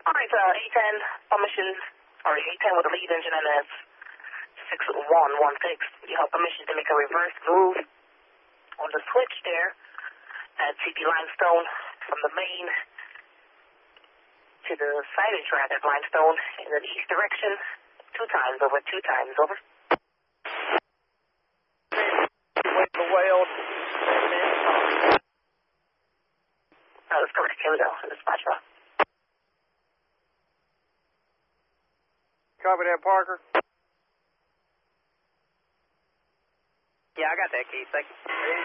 All right, A10, permissions, or A10 with a lead engine and a 6116. You have permission to make a reverse move on the switch there at CP Limestone from the main to the siding track at Limestone in the east direction. 2 times over, 2 times over. The whale. That is correct. Here we go. Dispatch route. Copy that, Parker. Yeah, I got that, Keith. Thank you.